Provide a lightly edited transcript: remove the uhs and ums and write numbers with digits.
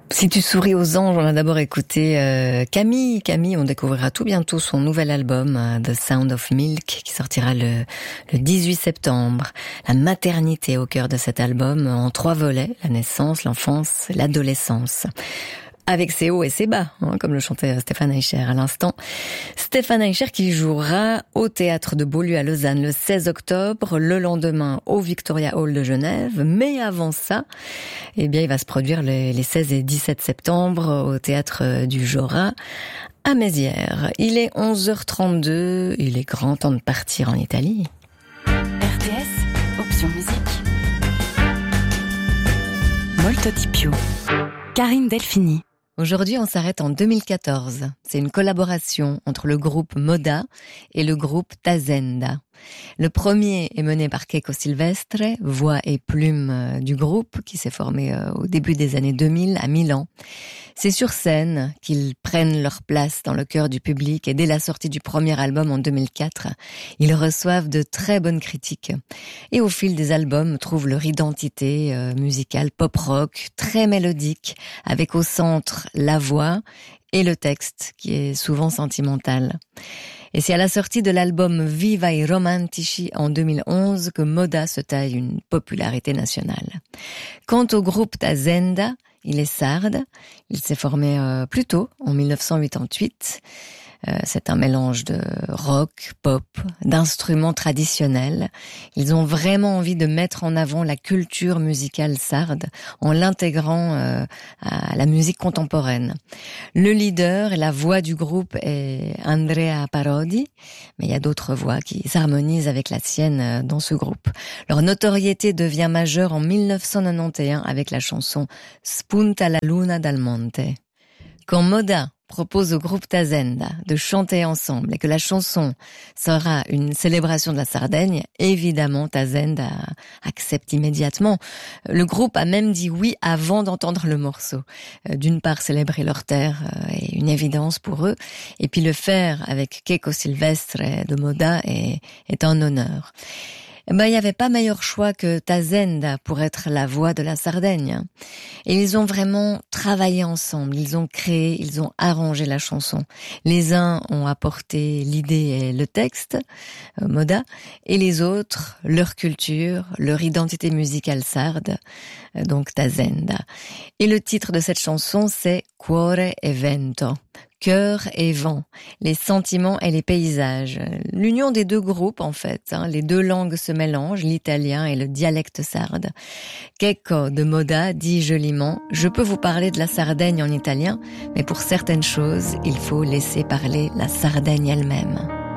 Si tu souris aux anges, on a d'abord écouté Camille. Camille, on découvrira tout bientôt son nouvel album The Sound of Milk qui sortira le 18 septembre. La maternité au cœur de cet album en 3 volets, la naissance, l'enfance, l'adolescence. Avec ses hauts et ses bas, comme le chantait Stéphane Eicher à l'instant. Stéphane Eicher qui jouera au Théâtre de Beaulieu à Lausanne le 16 octobre, le lendemain au Victoria Hall de Genève. Mais avant ça, il va se produire les 16 et 17 septembre au Théâtre du Jorat à Mézières. Il est 11h32, il est grand temps de partir en Italie. RTS, option musique. Molto di più. Karine Delphini. Aujourd'hui, on s'arrête en 2014. C'est une collaboration entre le groupe Moda et le groupe Tazenda. Le premier est mené par Keiko Silvestre, voix et plume du groupe, qui s'est formé au début des années 2000 à Milan. C'est sur scène qu'ils prennent leur place dans le cœur du public et dès la sortie du premier album en 2004, ils reçoivent de très bonnes critiques. Et au fil des albums, trouvent leur identité musicale pop-rock, très mélodique, avec au centre la voix et le texte, qui est souvent sentimental. Et c'est à la sortie de l'album Viva i Romantici en 2011 que Moda se taille une popularité nationale. Quant au groupe Tazenda, il est sarde. Il s'est formé plus tôt, en 1988. C'est un mélange de rock, pop, d'instruments traditionnels. Ils ont vraiment envie de mettre en avant la culture musicale sarde en l'intégrant à la musique contemporaine. Le leader et la voix du groupe est Andrea Parodi, mais il y a d'autres voix qui s'harmonisent avec la sienne dans ce groupe. Leur notoriété devient majeure en 1991 avec la chanson Spunta la luna dal monte. Quand Moda propose au groupe Tazenda de chanter ensemble et que la chanson sera une célébration de la Sardaigne, évidemment Tazenda accepte immédiatement. Le groupe a même dit oui avant d'entendre le morceau. D'une part, célébrer leur terre est une évidence pour eux, et puis le faire avec Keiko Silvestre de Moda est un honneur. Il n'y avait pas meilleur choix que Tazenda pour être la voix de la Sardaigne. Et ils ont vraiment travaillé ensemble, ils ont créé, ils ont arrangé la chanson. Les uns ont apporté l'idée et le texte, Moda, et les autres, leur culture, leur identité musicale sarde, donc Tazenda. Et le titre de cette chanson, c'est Cuore e vento. Cœur et vent, les sentiments et les paysages. L'union des deux groupes, en fait. Les deux langues se mélangent, l'italien et le dialecte sarde. Keiko de Moda dit joliment « Je peux vous parler de la Sardaigne en italien, mais pour certaines choses, il faut laisser parler la Sardaigne elle-même. »